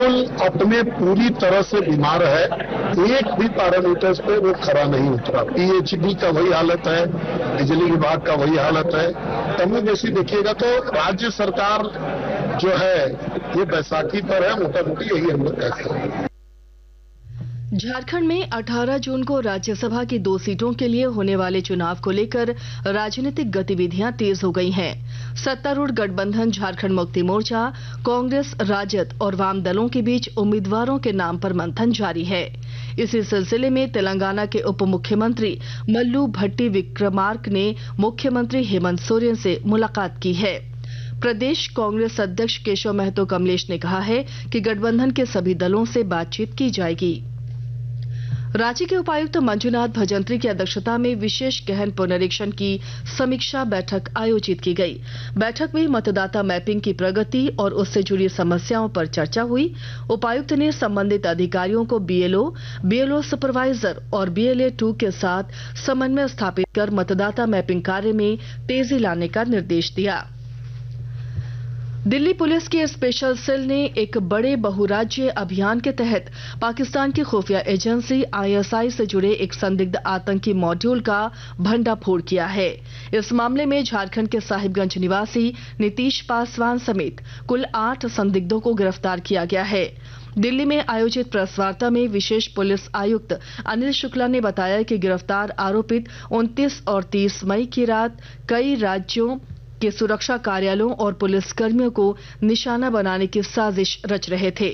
अपने पूरी तरह से बीमार है, एक भी पैरामीटर्स पे वो खरा नहीं उतरा। पीएचडी का वही हालत है, बिजली विभाग का वही हालत है। तब वैसी देखिएगा तो राज्य सरकार जो है ये बैसाखी पर है, मोटा मोटी यही हम लोग कहते हैं। झारखंड में 18 जून को राज्यसभा की 2 सीटों के लिए होने वाले चुनाव को लेकर राजनीतिक गतिविधियां तेज हो गई हैं। सत्तारूढ़ गठबंधन झारखंड मुक्ति मोर्चा, कांग्रेस, राजद और वाम दलों के बीच उम्मीदवारों के नाम पर मंथन जारी है। इसी सिलसिले में तेलंगाना के उप मुख्यमंत्री मल्लू भट्टी विक्रमार्क ने मुख्यमंत्री हेमंत सोरेन से मुलाकात की है। प्रदेश कांग्रेस अध्यक्ष केशव महतो कमलेश ने कहा है कि गठबंधन के सभी दलों से बातचीत की जाएगी। रांची के उपायुक्त मंजूनाथ भजंत्री की अध्यक्षता में विशेष गहन पुनरीक्षण की समीक्षा बैठक आयोजित की गई। बैठक में मतदाता मैपिंग की प्रगति और उससे जुड़ी समस्याओं पर चर्चा हुई। उपायुक्त ने संबंधित अधिकारियों को बीएलओ सुपरवाइजर और बीएलए 2 के साथ समन्वय स्थापित कर मतदाता मैपिंग कार्य में तेजी लाने का निर्देश दिया। दिल्ली पुलिस की स्पेशल सेल ने एक बड़े बहुराज्यीय अभियान के तहत पाकिस्तान की खुफिया एजेंसी आईएसआई से जुड़े एक संदिग्ध आतंकी मॉड्यूल का भंडाफोड़ किया है। इस मामले में झारखंड के साहिबगंज निवासी नीतीश पासवान समेत कुल 8 संदिग्धों को गिरफ्तार किया गया है। दिल्ली में आयोजित प्रेस वार्ता में विशेष पुलिस आयुक्त अनिल शुक्ला ने बताया कि गिरफ्तार आरोपित 29 और 30 मई की रात कई राज्यों के सुरक्षा कार्यालयों और पुलिस कर्मियों को निशाना बनाने की साजिश रच रहे थे।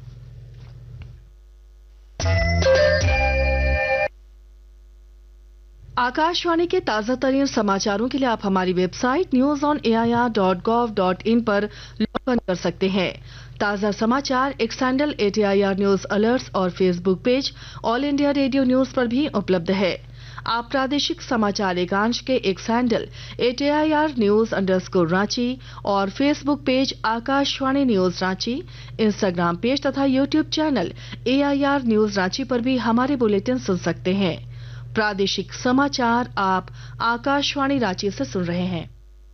आकाशवाणी के ताजा तरीन समाचारों के लिए आप हमारी वेबसाइट news.air.gov.in पर लॉग इन कर सकते हैं। ताजा समाचार x handle @AIR news alerts और Facebook page all India radio news पर भी उपलब्ध है। आप प्रादेशिक समाचार एकांश के x handle @AIR News_ Ranchi और Facebook page Akashvani news Ranchi, Instagram page तथा YouTube channel AIR news Ranchi पर भी हमारे बुलेटिन सुन सकते हैं। प्रादेशिक समाचार आप आकाशवाणी रांची से सुन रहे हैं।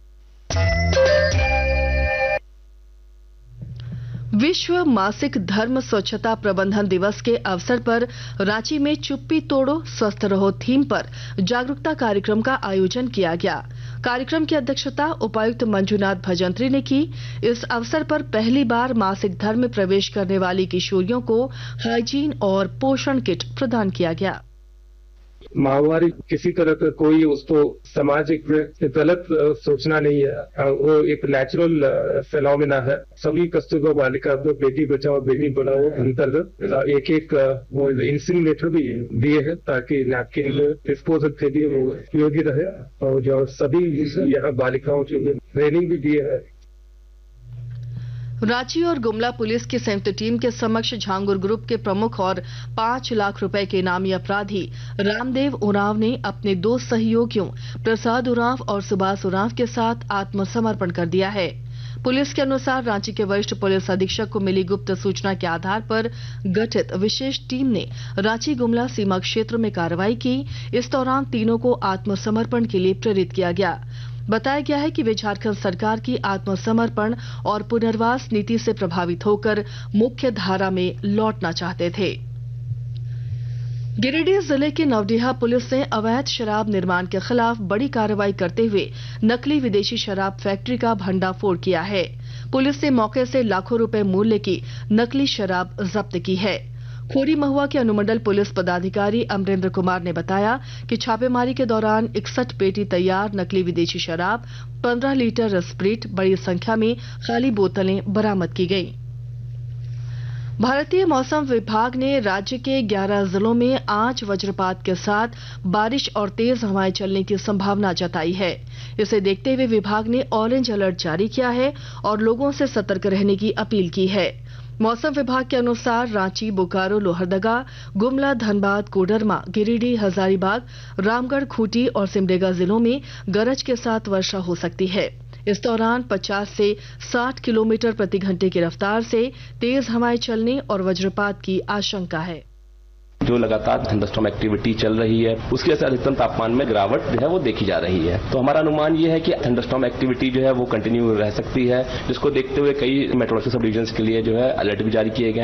विश्व मासिक धर्म स्वच्छता प्रबंधन दिवस के अवसर पर रांची में चुप्पी तोड़ो स्वस्थ रहो थीम पर जागरूकता कार्यक्रम का आयोजन किया गया। कार्यक्रम की अध्यक्षता उपायुक्त मंजूनाथ भजंत्री ने की। इस अवसर पर पहली बार मासिक धर्म में प्रवेश करने वाली किशोरियों को हाइजीन और पोषण किट प्रदान किया गया। माहवारी किसी तरह का कोई उसको सामाजिक गलत सोचना नहीं है, वो एक नेचुरल फिनोमिना है। सभी कस्तूरबा बालिका को बेटी बचाओ बेटी पढ़ाओ अंतर्गत एक वो इंसिनरेटर भी दिए हैं ताकि नैपकिन डिस्पोजल के लिए वो उपयोगी रहे, और जो सभी यहाँ बालिकाओं को ट्रेनिंग भी दिए है। रांची और गुमला पुलिस की संयुक्त टीम के समक्ष झांगुर ग्रुप के प्रमुख और 5 लाख रुपए के इनामी अपराधी रामदेव उरांव ने अपने 2 सहयोगियों प्रसाद उरांव और सुभाष उरांव के साथ आत्मसमर्पण कर दिया है। पुलिस के अनुसार रांची के वरिष्ठ पुलिस अधीक्षक को मिली गुप्त सूचना के आधार पर गठित विशेष टीम ने रांची गुमला सीमा क्षेत्र में कार्रवाई की। इस दौरान तीनों को आत्मसमर्पण के लिए प्रेरित किया गया। बताया गया है कि वे झारखंड सरकार की आत्मसमर्पण और पुनर्वास नीति से प्रभावित होकर मुख्य धारा में लौटना चाहते थे। गिरिडीह जिले की नवडीहा पुलिस ने अवैध शराब निर्माण के खिलाफ बड़ी कार्रवाई करते हुए नकली विदेशी शराब फैक्ट्री का भंडाफोड़ किया है। पुलिस ने मौके से लाखों रुपए मूल्य की नकली शराब जब्त की है। खोरी महुआ के अनुमंडल पुलिस पदाधिकारी अमरेंद्र कुमार ने बताया कि छापेमारी के दौरान 61 पेटी तैयार नकली विदेशी शराब, 15 लीटर स्प्रिट, बड़ी संख्या में खाली बोतलें बरामद की गयी। भारतीय मौसम विभाग ने राज्य के 11 जिलों में आज वज्रपात के साथ बारिश और तेज हवाएं चलने की संभावना जताई है। इसे देखते हुए विभाग ने ऑरेंज अलर्ट जारी किया है और लोगों से सतर्क रहने की अपील की है। मौसम विभाग के अनुसार रांची, बोकारो, लोहरदगा, गुमला, धनबाद, कोडरमा, गिरिडीह, हजारीबाग, रामगढ़, खूंटी और सिमडेगा जिलों में गरज के साथ वर्षा हो सकती है। इस दौरान 50 से 60 किलोमीटर प्रति घंटे की रफ्तार से तेज हवाएं चलने और वज्रपात की आशंका है। जो लगातार थंडरस्टॉर्म एक्टिविटी चल रही है उसकी वजह से अधिकतम तापमान में गिरावट जो है वो देखी जा रही है। तो हमारा अनुमान ये है कि थंडरस्टॉर्म एक्टिविटी जो है वो कंटिन्यू रह सकती है, जिसको देखते हुए कई मेट्रोलॉजिकल सब डिविजन के लिए जो है अलर्ट भी जारी किए गए।